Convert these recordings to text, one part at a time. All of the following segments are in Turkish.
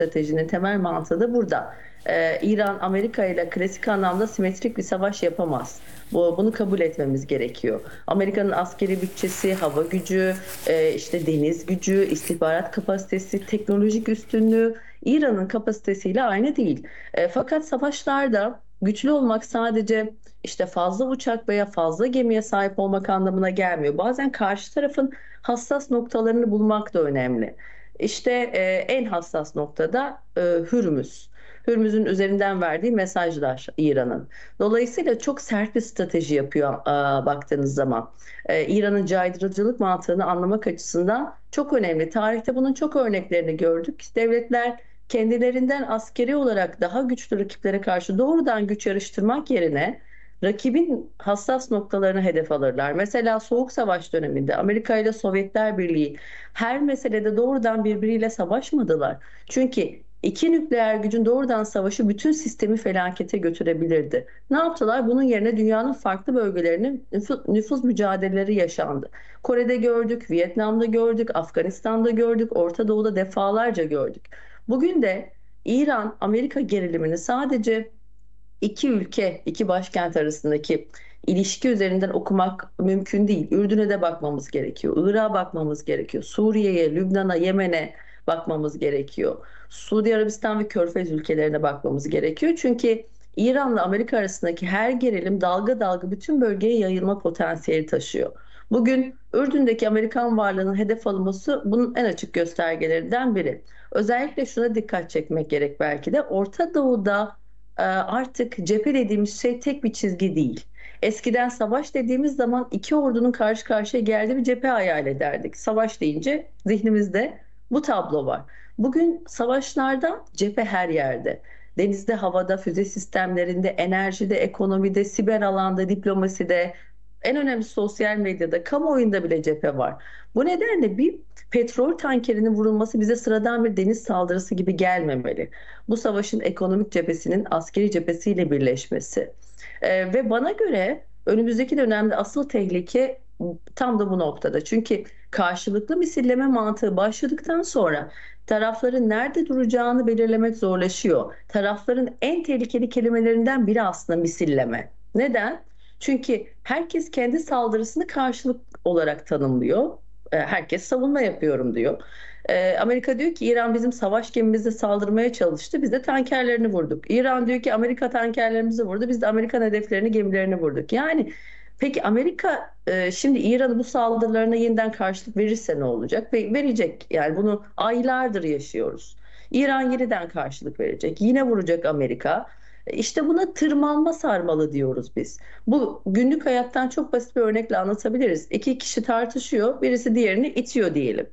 stratejinin temel mantığı da burada. İran Amerika ile klasik anlamda simetrik bir savaş yapamaz. Bunu kabul etmemiz gerekiyor. Amerika'nın askeri bütçesi, hava gücü, işte deniz gücü, istihbarat kapasitesi, teknolojik üstünlüğü İran'ın kapasitesiyle aynı değil. Fakat savaşlarda güçlü olmak sadece işte fazla uçak veya fazla gemiye sahip olmak anlamına gelmiyor. Bazen karşı tarafın hassas noktalarını bulmak da önemli. İşte en hassas noktada Hürmüz. Hürmüz'ün üzerinden verdiği mesajlar İran'ın. Dolayısıyla çok sert bir strateji yapıyor baktığınız zaman. İran'ın caydırıcılık mantığını anlamak açısından çok önemli. Tarihte bunun çok örneklerini gördük. Devletler kendilerinden askeri olarak daha güçlü rakiplere karşı doğrudan güç yarıştırmak yerine rakibin hassas noktalarını hedef alırlar. Mesela Soğuk Savaş döneminde Amerika ile Sovyetler Birliği her meselede doğrudan birbiriyle savaşmadılar. Çünkü iki nükleer gücün doğrudan savaşı bütün sistemi felakete götürebilirdi. Ne yaptılar? Bunun yerine dünyanın farklı bölgelerinin nüfuz mücadeleleri yaşandı. Kore'de gördük, Vietnam'da gördük, Afganistan'da gördük, Orta Doğu'da defalarca gördük. Bugün de İran-Amerika gerilimini sadece iki ülke, iki başkent arasındaki ilişki üzerinden okumak mümkün değil. Ürdün'e de bakmamız gerekiyor. Irak'a bakmamız gerekiyor. Suriye'ye, Lübnan'a, Yemen'e bakmamız gerekiyor. Suudi Arabistan ve Körfez ülkelerine bakmamız gerekiyor. Çünkü İran'la Amerika arasındaki her gerilim dalga dalga bütün bölgeye yayılma potansiyeli taşıyor. Bugün Ürdün'deki Amerikan varlığının hedef alınması bunun en açık göstergelerinden biri. Özellikle şuna dikkat çekmek gerek belki de Orta Doğu'da artık cephe dediğimiz şey tek bir çizgi değil. Eskiden savaş dediğimiz zaman iki ordunun karşı karşıya geldiği bir cephe hayal ederdik. Savaş deyince zihnimizde bu tablo var. Bugün savaşlarda cephe her yerde. Denizde, havada, füze sistemlerinde, enerjide, ekonomide, siber alanda, diplomaside, en önemli sosyal medyada, kamuoyunda bile cephe var. Bu nedenle bir petrol tankerinin vurulması bize sıradan bir deniz saldırısı gibi gelmemeli. Bu savaşın ekonomik cephesinin askeri cephesiyle birleşmesi. Ve bana göre önümüzdeki dönemde asıl tehlike tam da bu noktada. Çünkü karşılıklı misilleme mantığı başladıktan sonra tarafların nerede duracağını belirlemek zorlaşıyor. Tarafların en tehlikeli kelimelerinden biri aslında misilleme. Neden? Çünkü herkes kendi saldırısını karşılık olarak tanımlıyor. Herkes savunma yapıyorum diyor. Amerika diyor ki İran bizim savaş gemimize saldırmaya çalıştı. Biz de tankerlerini vurduk. İran diyor ki Amerika tankerlerimizi vurdu. Biz de Amerikan hedeflerini, gemilerini vurduk. Yani peki Amerika şimdi İran'ı bu saldırılarına yeniden karşılık verirse ne olacak? Verecek. Yani bunu aylardır yaşıyoruz. İran yeniden karşılık verecek. Yine vuracak Amerika. İşte buna tırmanma sarmalı diyoruz biz. Bu günlük hayattan çok basit bir örnekle anlatabiliriz. İki kişi tartışıyor, birisi diğerini itiyor diyelim.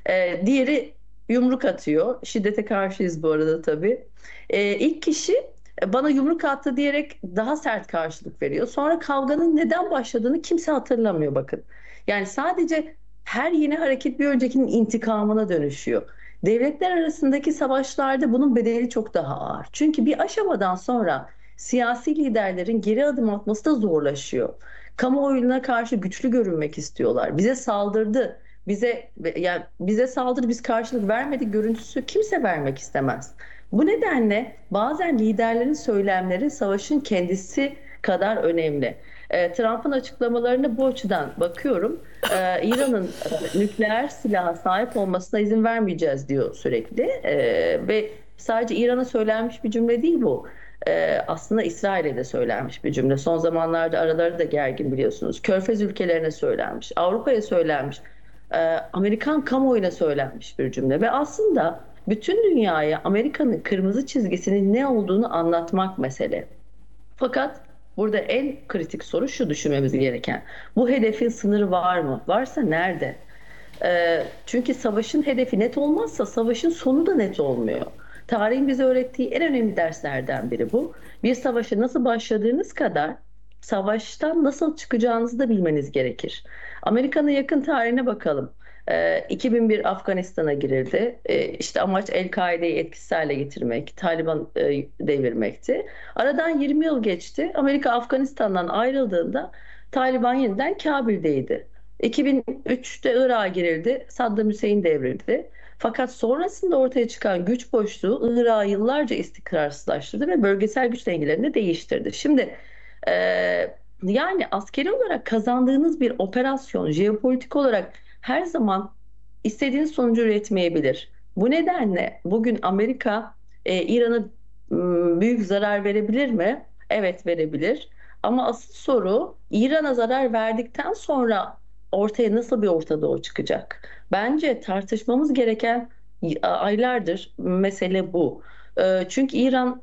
Diğeri yumruk atıyor. Şiddete karşıyız bu arada tabii. İlk kişi bana yumruk attı diyerek daha sert karşılık veriyor. Sonra kavganın neden başladığını kimse hatırlamıyor bakın. Yani sadece her yeni hareket bir öncekinin intikamına dönüşüyor. Devletler arasındaki savaşlarda bunun bedeli çok daha ağır. Çünkü bir aşamadan sonra siyasi liderlerin geri adım atması da zorlaşıyor. Kamuoyuna karşı güçlü görünmek istiyorlar. Bize saldırdı, bize saldırı biz karşılık vermedik görüntüsü kimse vermek istemez. Bu nedenle bazen liderlerin söylemleri savaşın kendisi kadar önemli. Trump'ın açıklamalarına bu açıdan bakıyorum. İran'ın nükleer silaha sahip olmasına izin vermeyeceğiz diyor sürekli. Ve sadece İran'a söylenmiş bir cümle değil bu. Aslında İsrail'e de söylenmiş bir cümle. Son zamanlarda araları da gergin biliyorsunuz. Körfez ülkelerine söylenmiş, Avrupa'ya söylenmiş, Amerikan kamuoyuna söylenmiş bir cümle. Ve aslında bütün dünyaya Amerika'nın kırmızı çizgisinin ne olduğunu anlatmak mesele. Fakat burada en kritik soru şu düşünmemiz gereken. Bu hedefin sınırı var mı? Varsa nerede? Çünkü savaşın hedefi net olmazsa savaşın sonu da net olmuyor. Tarihin bize öğrettiği en önemli derslerden biri bu. Bir savaşa nasıl başladığınız kadar savaştan nasıl çıkacağınızı da bilmeniz gerekir. Amerika'nın yakın tarihine bakalım. 2001 Afganistan'a girildi. İşte amaç El-Kaide'yi etkisiz hale getirmek, Taliban devirmekti. Aradan 20 yıl geçti. Amerika Afganistan'dan ayrıldığında Taliban yeniden Kabil'deydi. 2003'te Irak'a girildi. Saddam Hüseyin devrildi. Fakat sonrasında ortaya çıkan güç boşluğu Irak'ı yıllarca istikrarsızlaştırdı ve bölgesel güç dengelerini de değiştirdi. Şimdi e, yani askeri olarak kazandığınız bir operasyon jeopolitik olarak her zaman istediğiniz sonucu üretmeyebilir. Bu nedenle bugün Amerika İran'a büyük zarar verebilir mi? Evet, verebilir. Ama asıl soru, İran'a zarar verdikten sonra ortaya nasıl bir Orta Doğu çıkacak? Bence tartışmamız gereken aylardır mesele bu. Çünkü İran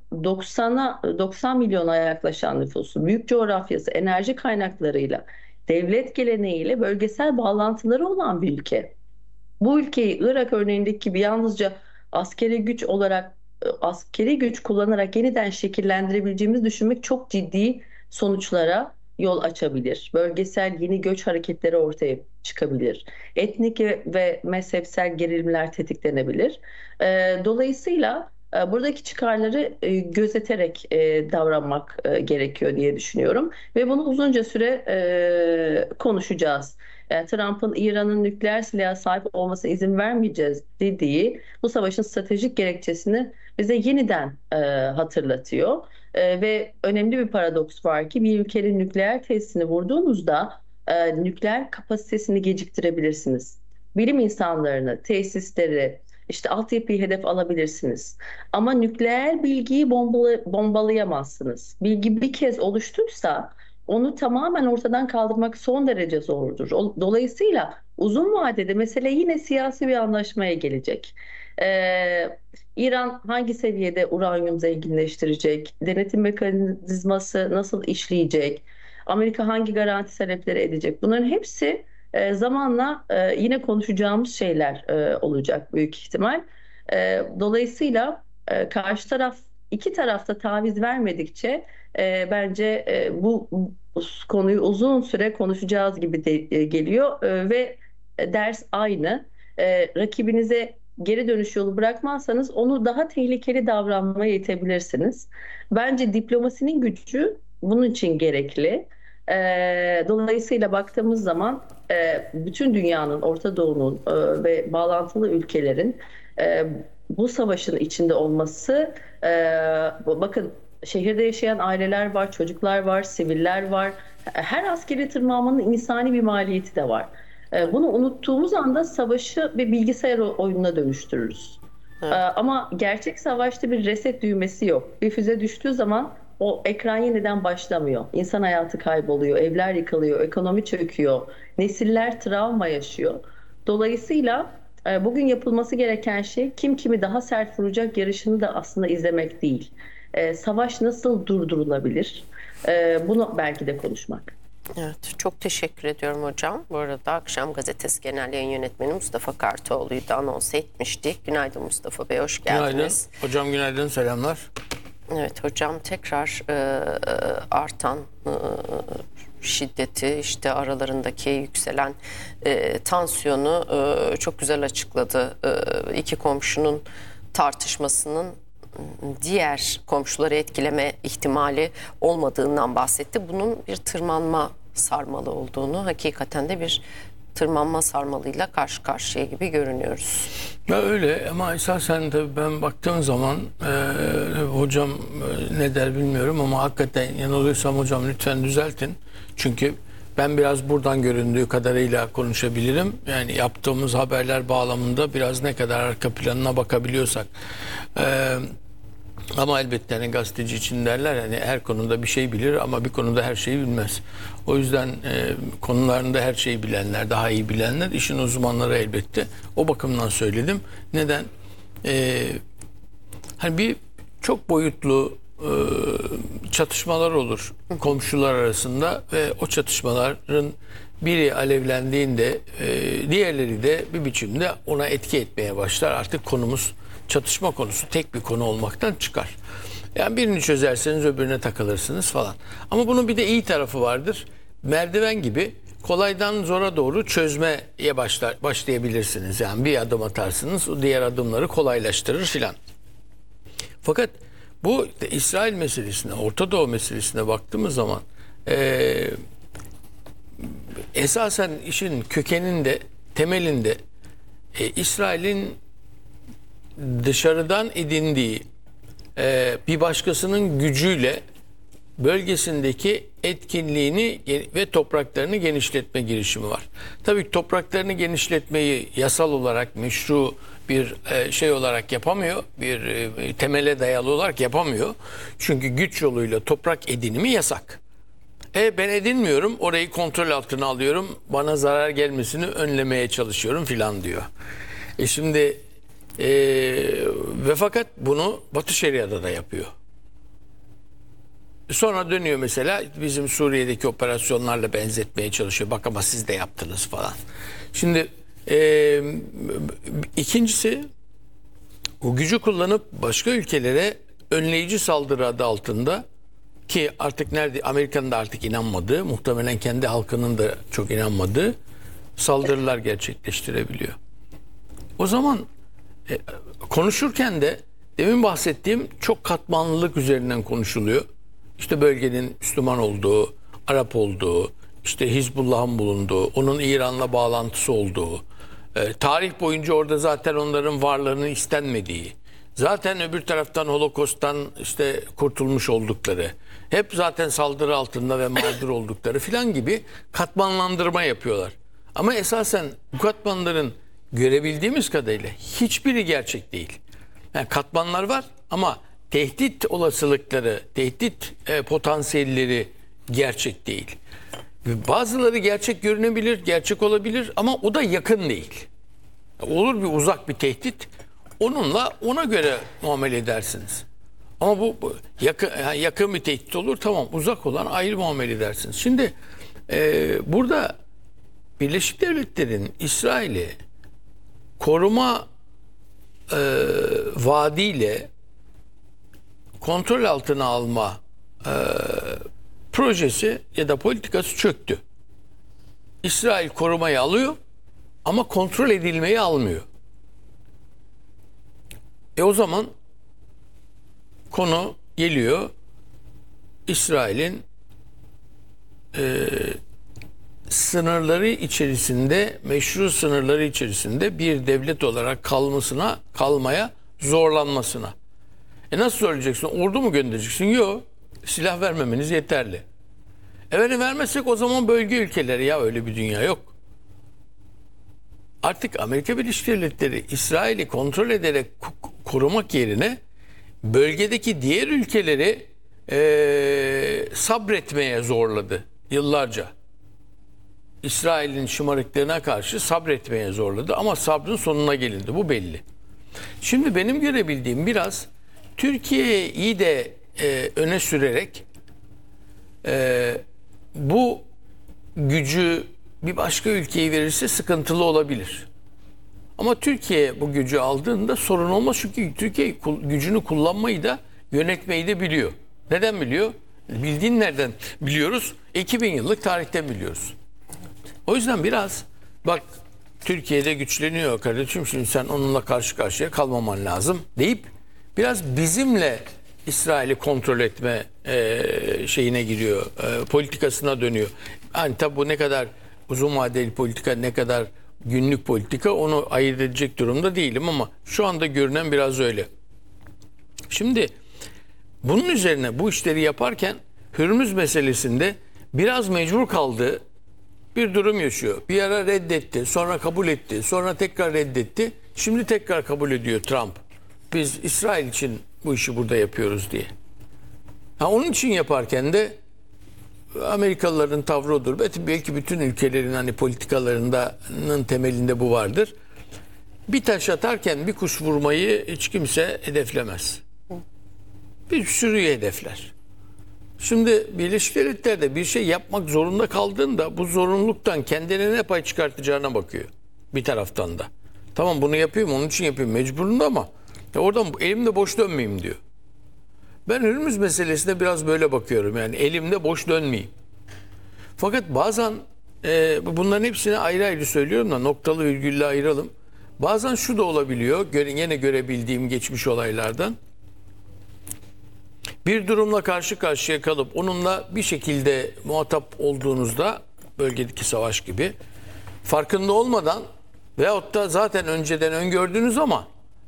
90 milyona yaklaşan nüfusu, büyük coğrafyası, enerji kaynaklarıyla, devlet geleneğiyle bölgesel bağlantıları olan bir ülke. Bu ülkeyi Irak örneğindeki gibi yalnızca askeri güç olarak askeri güç kullanarak yeniden şekillendirebileceğimizi düşünmek çok ciddi sonuçlara yol açabilir. Bölgesel yeni göç hareketleri ortaya çıkabilir. Etnik ve mezhepsel gerilimler tetiklenebilir. Dolayısıyla buradaki çıkarları gözeterek davranmak gerekiyor diye düşünüyorum ve bunu uzunca süre konuşacağız. Trump'ın İran'ın nükleer silaha sahip olmasına izin vermeyeceğiz dediği bu savaşın stratejik gerekçesini bize yeniden hatırlatıyor. Ve önemli bir paradoks var ki bir ülkenin nükleer tesisini vurduğunuzda nükleer kapasitesini geciktirebilirsiniz. Bilim insanlarını, tesisleri, işte altyapıyı hedef alabilirsiniz. Ama nükleer bilgiyi bombalayamazsınız. Bilgi bir kez oluştuysa onu tamamen ortadan kaldırmak son derece zordur. Dolayısıyla uzun vadede mesele yine siyasi bir anlaşmaya gelecek. İran hangi seviyede uranyum zenginleştirecek? Denetim mekanizması nasıl işleyecek? Amerika hangi garanti talepleri edecek? Bunların hepsi zamanla yine konuşacağımız şeyler olacak büyük ihtimal. Dolayısıyla karşı taraf iki tarafta taviz vermedikçe bence bu konuyu uzun süre konuşacağız gibi de geliyor. Ve ders aynı. Rakibinize geri dönüş yolu bırakmazsanız onu daha tehlikeli davranmaya itebilirsiniz. Bence diplomasinin gücü bunun için gerekli. Dolayısıyla baktığımız zaman bütün dünyanın, Orta Doğu'nun ve bağlantılı ülkelerin bu savaşın içinde olması, bakın, şehirde yaşayan aileler var, çocuklar var, siviller var. Her askeri tırmanmanın insani bir maliyeti de var. Evet, Bunu unuttuğumuz anda savaşı bir bilgisayar oyununa dönüştürürüz. evet, Ama gerçek savaşta bir reset düğmesi yok. Bir füze düştüğü zaman o ekran yeniden başlamıyor. İnsan hayatı kayboluyor, evler yıkılıyor, ekonomi çöküyor, nesiller travma yaşıyor. Dolayısıyla bugün yapılması gereken şey kim kimi daha sert vuracak yarışını da aslında izlemek değil. Savaş nasıl durdurulabilir? Bunu belki de konuşmak. evet. Çok teşekkür ediyorum hocam. Bu arada Akşam Gazetesi Genel Yayın Yönetmeni Mustafa Kartoğlu'yu da anons etmiştik. Günaydın Mustafa Bey, hoş Günaydın. geldiniz. Hocam günaydın, selamlar. Evet hocam, tekrar artan şiddeti, işte aralarındaki yükselen tansiyonu çok güzel açıkladı. İki komşunun tartışmasının diğer komşuları etkileme ihtimali olmadığından bahsetti. Bunun bir tırmanma sarmalı olduğunu, hakikaten de bir tırmanma sarmalıyla karşı karşıya gibi görünüyoruz. Ya öyle ama esasen tabii ben baktığım zaman hocam ne der bilmiyorum ama hakikaten yanılıyorsam hocam lütfen düzeltin. Çünkü ben biraz buradan göründüğü kadarıyla konuşabilirim. Yani yaptığımız haberler bağlamında biraz ne kadar arka planına bakabiliyorsak. Ama elbette hani gazeteci için derler hani her konuda bir şey bilir ama bir konuda her şeyi bilmez. O yüzden konularında her şeyi bilenler, daha iyi bilenler işin uzmanları elbette. O bakımdan söyledim. Neden? Hani bir çok boyutlu çatışmalar olur komşular arasında ve o çatışmaların biri alevlendiğinde diğerleri de bir biçimde ona etki etmeye başlar. Artık konumuz, çatışma konusu tek bir konu olmaktan çıkar. Yani birini çözerseniz öbürüne takılırsınız falan. Ama bunun bir de iyi tarafı vardır. Merdiven gibi kolaydan zora doğru çözmeye başlayabilirsiniz. Yani bir adım atarsınız, o diğer adımları kolaylaştırır filan. Fakat bu İsrail meselesine, Orta Doğu meselesine baktığımız zaman esasen işin kökeninde, temelinde İsrail'in dışarıdan edindiği bir başkasının gücüyle bölgesindeki etkinliğini ve topraklarını genişletme girişimi var. Tabii topraklarını genişletmeyi yasal olarak meşru bir şey olarak yapamıyor. Bir temele dayalı olarak yapamıyor. Çünkü güç yoluyla toprak edinimi yasak. Ben edinmiyorum, orayı kontrol altına alıyorum, bana zarar gelmesini önlemeye çalışıyorum filan diyor. Şimdi ve fakat bunu Batı Şeria'da da yapıyor. Sonra dönüyor mesela bizim Suriye'deki operasyonlarla benzetmeye çalışıyor. Bak ama siz de yaptınız falan. Şimdi ikincisi, o gücü kullanıp başka ülkelere önleyici saldırı adı altında, ki artık nerede Amerika'nın da artık inanmadığı, muhtemelen kendi halkının da çok inanmadığı saldırılar gerçekleştirebiliyor. O zaman konuşurken de demin bahsettiğim çok katmanlılık üzerinden konuşuluyor. İşte bölgenin Müslüman olduğu, Arap olduğu, işte Hizbullah'ın bulunduğu, onun İran'la bağlantısı olduğu, tarih boyunca orada zaten onların varlığının istenmediği, zaten öbür taraftan Holokost'tan işte kurtulmuş oldukları, hep zaten saldırı altında ve mağdur oldukları filan gibi katmanlandırma yapıyorlar. Ama esasen bu katmanların görebildiğimiz kadarıyla hiçbiri gerçek değil. Yani katmanlar var ama tehdit olasılıkları, tehdit potansiyelleri gerçek değil. Bazıları gerçek görünebilir, gerçek olabilir ama o da yakın değil. Olur bir uzak bir tehdit, onunla ona göre muamele edersiniz. Ama bu yakın bir tehdit olur, tamam, uzak olan ayrı muamele edersiniz. Şimdi burada Birleşik Devletler'in İsrail'i koruma vaadiyle kontrol altına alma projesi ya da politikası çöktü. İsrail korumayı alıyor ama kontrol edilmeyi almıyor. O zaman konu geliyor İsrail'in sınırları içerisinde, meşru sınırları içerisinde bir devlet olarak kalmaya zorlanmasına. Nasıl söyleyeceksin? Ordu mu göndereceksin? Yok. Silah vermemeniz yeterli. Vermezsek o zaman bölge ülkeleri, ya öyle bir dünya yok. Artık Amerika Birleşik Devletleri İsrail'i kontrol ederek korumak yerine bölgedeki diğer ülkeleri sabretmeye zorladı yıllarca. İsrail'in şımarıklığına karşı sabretmeye zorladı ama sabrın sonuna gelindi. Bu belli. Şimdi benim görebildiğim biraz Türkiye'yi de öne sürerek bu gücü bir başka ülkeye verirse sıkıntılı olabilir. Ama Türkiye bu gücü aldığında sorun olmaz, çünkü Türkiye gücünü kullanmayı da yönetmeyi de biliyor. Neden biliyor? Bildiğin nereden biliyoruz? 2000 yıllık tarihten biliyoruz. O yüzden biraz bak, Türkiye'de güçleniyor kardeşim, şimdi sen onunla karşı karşıya kalmaman lazım deyip biraz bizimle İsrail'i kontrol etme şeyine giriyor, politikasına dönüyor. Yani tabi bu ne kadar uzun vadeli politika, ne kadar günlük politika, onu ayırt edecek durumda değilim ama şu anda görünen biraz öyle. Şimdi bunun üzerine bu işleri yaparken Hürmüz meselesinde biraz mecbur kaldığı bir durum yaşıyor. Bir ara reddetti, sonra kabul etti, sonra tekrar reddetti. Şimdi tekrar kabul ediyor Trump. Biz İsrail için bu işi burada yapıyoruz diye. Onun için yaparken de Amerikalıların tavrı odur. Belki bütün ülkelerin hani politikalarının temelinde bu vardır. Bir taş atarken bir kuş vurmayı hiç kimse hedeflemez. Bir sürüyü hedefler. Şimdi Birleşik Devletler de bir şey yapmak zorunda kaldığında bu zorunluluktan kendine ne pay çıkartacağına bakıyor. Bir taraftan da. Tamam, bunu yapıyorum, onun için yapıyorum mecburunda ama oradan elimde boş dönmeyeyim diyor. Ben Hürmüz meselesine biraz böyle bakıyorum. Yani elimde boş dönmeyeyim. Fakat bazen bunların hepsini ayrı ayrı söylüyorum da noktalı virgülle ayıralım. Bazen şu da olabiliyor. Yine görebildiğim geçmiş olaylardan. Bir durumla karşı karşıya kalıp onunla bir şekilde muhatap olduğunuzda, bölgedeki savaş gibi, farkında olmadan veyahut da zaten önceden öngördünüz ama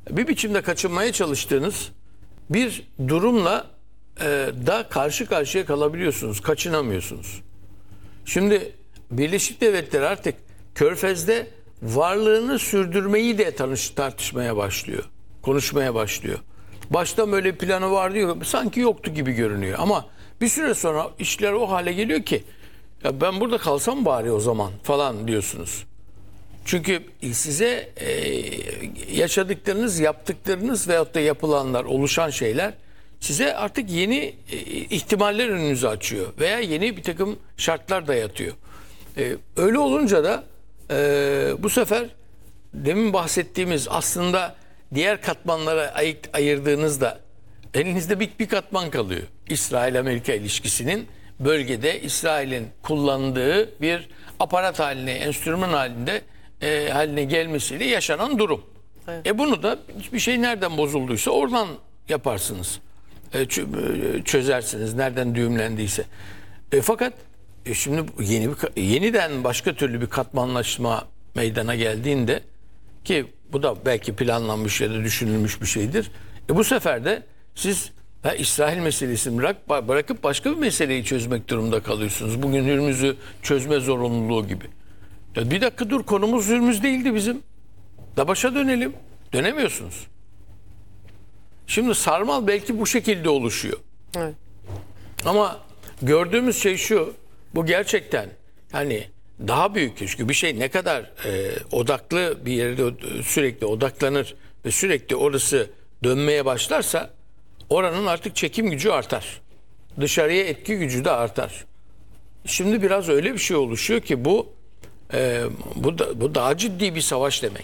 bir biçimde kaçınmaya çalıştığınız bir durumla da karşı karşıya kalabiliyorsunuz. Kaçınamıyorsunuz. Şimdi Birleşik Devletler artık Körfez'de varlığını sürdürmeyi de tartışmaya başlıyor. Konuşmaya başlıyor. Başta böyle planı var diyor. Sanki yoktu gibi görünüyor. Ama bir süre sonra işler o hale geliyor ki ya ben burada kalsam bari o zaman falan diyorsunuz. Çünkü size yaşadıklarınız, yaptıklarınız veyahut da yapılanlar, oluşan şeyler size artık yeni ihtimaller önünüzü açıyor. Veya yeni bir takım şartlar dayatıyor. Öyle olunca da bu sefer demin bahsettiğimiz aslında diğer katmanlara ayırdığınızda elinizde bir katman kalıyor. İsrail-Amerika ilişkisinin bölgede İsrail'in kullandığı bir aparat haline, enstrüman haline gelmesiyle yaşanan durum. Evet. Bunu da bir şey nereden bozulduysa oradan yaparsınız. Çözersiniz nereden düğümlendiyse. Fakat şimdi yeniden başka türlü bir katmanlaşma meydana geldiğinde ki bu da belki planlanmış ya da düşünülmüş bir şeydir. Bu sefer de siz İsrail meselesini bırakıp başka bir meseleyi çözmek durumunda kalıyorsunuz. Bugün Hürmüz'ü çözme zorunluluğu gibi. Ya bir dakika dur, konumuz Hürmüz değildi bizim. Da başa dönelim. Dönemiyorsunuz. Şimdi sarmal belki bu şekilde oluşuyor. Evet. Ama gördüğümüz şey şu. Bu gerçekten hani daha büyük, çünkü bir şey ne kadar odaklı bir yerde sürekli odaklanır ve sürekli orası dönmeye başlarsa oranın artık çekim gücü artar. Dışarıya etki gücü de artar. Şimdi biraz öyle bir şey oluşuyor ki bu daha ciddi bir savaş demek.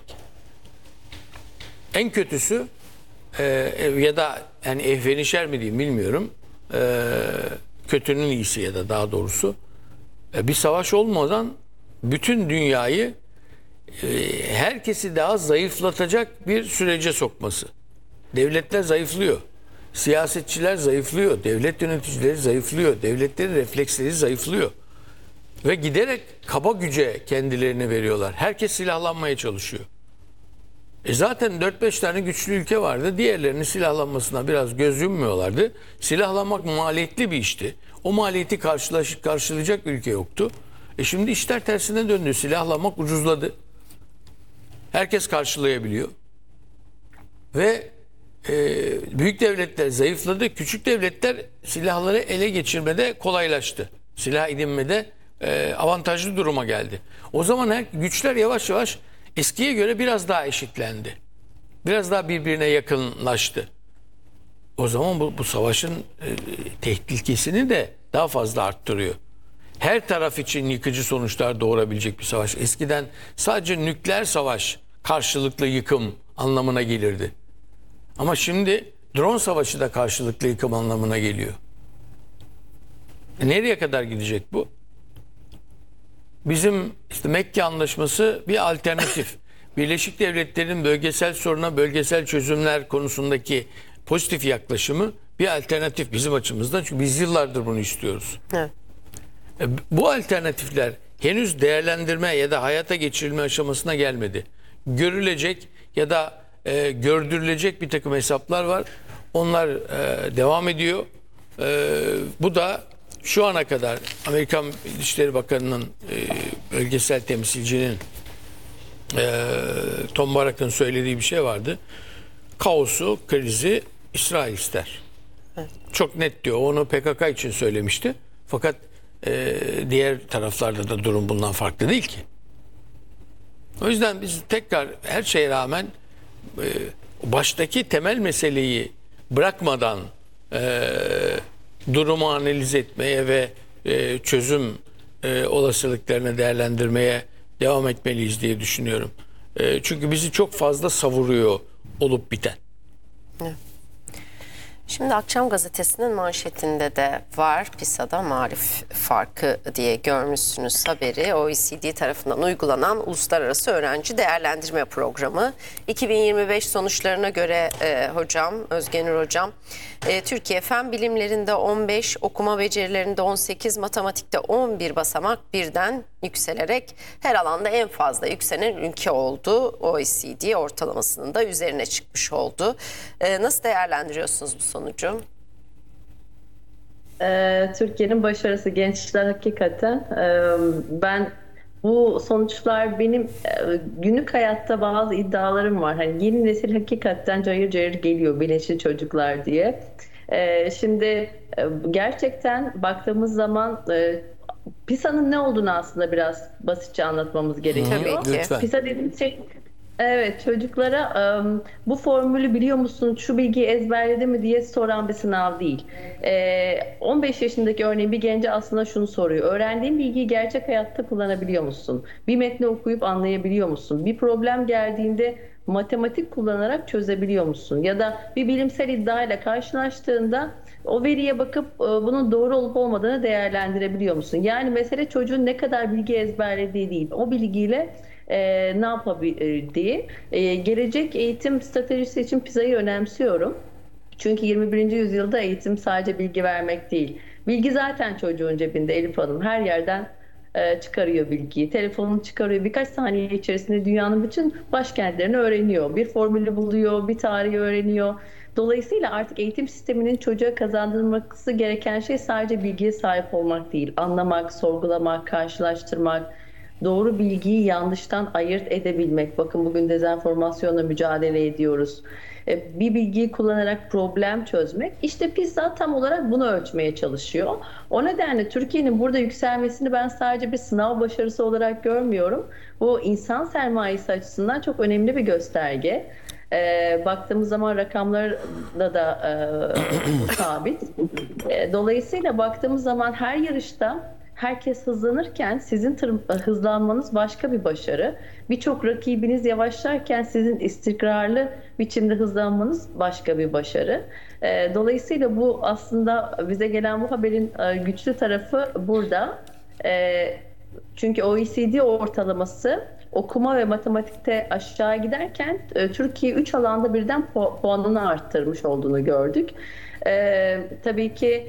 En kötüsü ya da yani ehvenişer mi diyeyim bilmiyorum. Kötünün iyisi ya da daha doğrusu bir savaş olmadan bütün dünyayı herkesi daha zayıflatacak bir sürece sokması. Devletler zayıflıyor. Siyasetçiler zayıflıyor. Devlet yöneticileri zayıflıyor. Devletlerin refleksleri zayıflıyor. Ve giderek kaba güce kendilerini veriyorlar. Herkes silahlanmaya çalışıyor. Zaten 4-5 tane güçlü ülke vardı. Diğerlerinin silahlanmasına biraz göz yummuyorlardı. Silahlanmak maliyetli bir işti. O maliyeti karşılayacak ülke yoktu. Şimdi işler tersine döndü. Silahlanmak ucuzladı. Herkes karşılayabiliyor. Ve büyük devletler zayıfladı. Küçük devletler silahları ele geçirmede kolaylaştı. Silah edinmede avantajlı duruma geldi. O zaman güçler yavaş yavaş eskiye göre biraz daha eşitlendi. Biraz daha birbirine yakınlaştı. O zaman bu savaşın tehlikesini de daha fazla arttırıyor. Her taraf için yıkıcı sonuçlar doğurabilecek bir savaş. Eskiden sadece nükleer savaş karşılıklı yıkım anlamına gelirdi. Ama şimdi drone savaşı da karşılıklı yıkım anlamına geliyor. Nereye kadar gidecek bu? Bizim Mekke Anlaşması bir alternatif. Birleşik Devletler'in bölgesel soruna bölgesel çözümler konusundaki pozitif yaklaşımı bir alternatif bizim açımızdan. Çünkü biz yıllardır bunu istiyoruz. Evet. Bu alternatifler henüz değerlendirme ya da hayata geçirilme aşamasına gelmedi. Görülecek ya da gördürülecek bir takım hesaplar var. Onlar devam ediyor. Bu da şu ana kadar Amerikan İçişleri Bakanı'nın bölgesel temsilcinin Tom Barak'ın söylediği bir şey vardı. Kaosu, krizi İsrail ister. Evet. Çok net diyor. Onu PKK için söylemişti. Fakat diğer taraflarda da durum bundan farklı değil ki. O yüzden biz tekrar her şeye rağmen baştaki temel meseleyi bırakmadan durumu analiz etmeye ve çözüm olasılıklarını değerlendirmeye devam etmeliyiz diye düşünüyorum. Çünkü bizi çok fazla savuruyor olup biten. Şimdi Akşam Gazetesi'nin manşetinde de var. PISA'da marif farkı diye görmüşsünüz haberi. OECD tarafından uygulanan Uluslararası Öğrenci Değerlendirme Programı. 2025 sonuçlarına göre hocam, Özgenür hocam, Türkiye fen bilimlerinde 15, okuma becerilerinde 18, matematikte 11 basamak birden yükselerek her alanda en fazla yükselen ülke oldu. OECD ortalamasının da üzerine çıkmış oldu. Nasıl değerlendiriyorsunuz bu sonucu? Türkiye'nin başarısı, gençler hakikaten. Ben bu sonuçlar benim günlük hayatta bazı iddialarım var. Hani yeni nesil hakikaten cayır cayır geliyor, bilinçli çocuklar diye. Şimdi gerçekten baktığımız zaman PISA'nın ne olduğunu aslında biraz basitçe anlatmamız gerekiyor. Tabii ki. Lütfen. PISA dediğimiz şey, evet, çocuklara bu formülü biliyor musun, şu bilgiyi ezberledi mi diye soran bir sınav değil. 15 yaşındaki örneğin bir gence aslında şunu soruyor: öğrendiğin bilgiyi gerçek hayatta kullanabiliyor musun? Bir metni okuyup anlayabiliyor musun? Bir problem geldiğinde matematik kullanarak çözebiliyor musun? Ya da bir bilimsel iddiayla karşılaştığında o veriye bakıp bunun doğru olup olmadığını değerlendirebiliyor musun? Yani mesele çocuğun ne kadar bilgi ezberlediği değil, o bilgiyle ne yapabildiği. Gelecek eğitim stratejisi için PISA'yı önemsiyorum. Çünkü 21. yüzyılda eğitim sadece bilgi vermek değil. Bilgi zaten çocuğun cebinde Elif Hanım. Her yerden çıkarıyor bilgiyi. Telefonunu çıkarıyor. Birkaç saniye içerisinde dünyanın bütün başkentlerini öğreniyor. Bir formülü buluyor, bir tarihi öğreniyor. Dolayısıyla artık eğitim sisteminin çocuğa kazandırılması gereken şey sadece bilgiye sahip olmak değil. Anlamak, sorgulamak, karşılaştırmak, doğru bilgiyi yanlıştan ayırt edebilmek. Bakın bugün dezenformasyonla mücadele ediyoruz. Bir bilgiyi kullanarak problem çözmek. İşte PISA tam olarak bunu ölçmeye çalışıyor. O nedenle Türkiye'nin burada yükselmesini ben sadece bir sınav başarısı olarak görmüyorum. Bu insan sermayesi açısından çok önemli bir gösterge. Baktığımız zaman rakamlarla da sabit. Dolayısıyla baktığımız zaman her yarışta herkes hızlanırken sizin hızlanmanız başka bir başarı. Birçok rakibiniz yavaşlarken sizin istikrarlı biçimde hızlanmanız başka bir başarı. Dolayısıyla bu aslında bize gelen bu haberin güçlü tarafı burada. Çünkü OECD ortalaması okuma ve matematikte aşağı giderken Türkiye 3 alanda birden puanını arttırmış olduğunu gördük. Tabii ki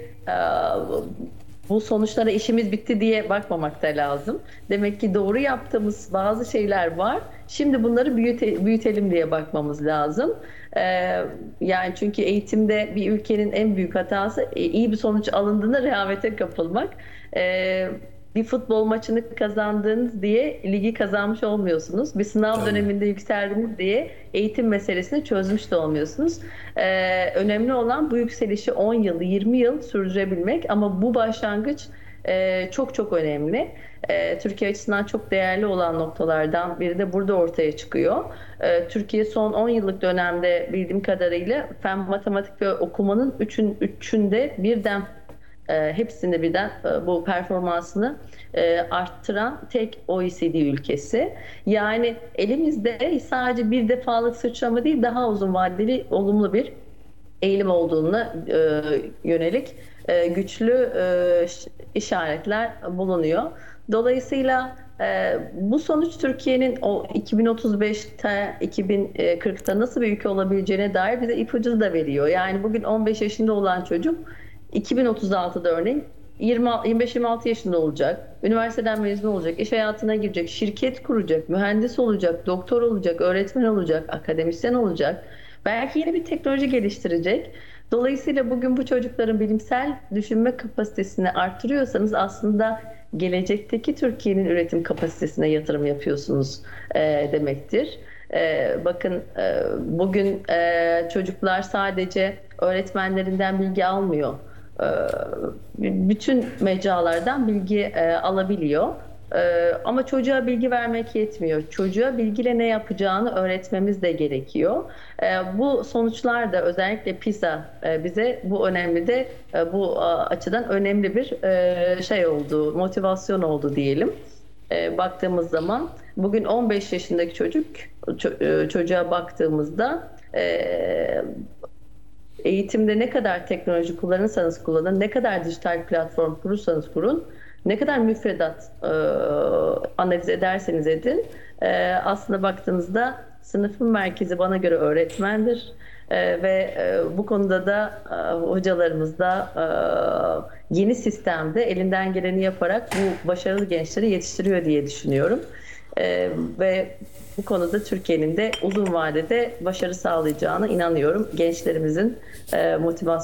bu sonuçlara işimiz bitti diye bakmamak da lazım. Demek ki doğru yaptığımız bazı şeyler var. Şimdi bunları büyütelim diye bakmamız lazım. Yani çünkü eğitimde bir ülkenin en büyük hatası iyi bir sonuç alındığında rehavete kapılmak. Bir futbol maçını kazandınız diye ligi kazanmış olmuyorsunuz. Bir sınav döneminde yükseldiniz diye eğitim meselesini çözmüş de olmuyorsunuz. Önemli olan bu yükselişi 10 yıl, 20 yıl sürdürebilmek, ama bu başlangıç çok çok önemli. Türkiye açısından çok değerli olan noktalardan biri de burada ortaya çıkıyor. Türkiye son 10 yıllık dönemde bildiğim kadarıyla fen, matematik ve okumanın üçünde birden hepsinde birden bu performansını arttıran tek OECD ülkesi. Yani elimizde sadece bir defalık sıçrama değil, daha uzun vadeli olumlu bir eğilim olduğuna yönelik güçlü işaretler bulunuyor. Dolayısıyla bu sonuç Türkiye'nin o 2035'te, 2040'ta nasıl bir ülke olabileceğine dair bize ipucu da veriyor. Yani bugün 15 yaşında olan çocuk 2036'da örneğin 25-26 yaşında olacak, üniversiteden mezun olacak, iş hayatına girecek, şirket kuracak, mühendis olacak, doktor olacak, öğretmen olacak, akademisyen olacak. Belki yeni bir teknoloji geliştirecek. Dolayısıyla bugün bu çocukların bilimsel düşünme kapasitesini arttırıyorsanız aslında gelecekteki Türkiye'nin üretim kapasitesine yatırım yapıyorsunuz demektir. Bakın bugün çocuklar sadece öğretmenlerinden bilgi almıyor. Bütün mecralardan bilgi alabiliyor. Ama çocuğa bilgi vermek yetmiyor. Çocuğa bilgiyle ne yapacağını öğretmemiz de gerekiyor. Bu sonuçlar da, özellikle PISA bize bu önemli de bu açıdan önemli bir şey oldu, motivasyon oldu diyelim. Baktığımız zaman bugün 15 yaşındaki çocuğa baktığımızda Eğitimde ne kadar teknoloji kullanırsanız kullanın, ne kadar dijital platform kurursanız kurun, ne kadar müfredat analiz ederseniz edin, aslında baktığınızda sınıfın merkezi bana göre öğretmendir. Ve bu konuda da hocalarımız da yeni sistemde elinden geleni yaparak bu başarılı gençleri yetiştiriyor diye düşünüyorum. Ve bu konuda Türkiye'nin de uzun vadede başarı sağlayacağına inanıyorum. Gençlerimizin motivasyonu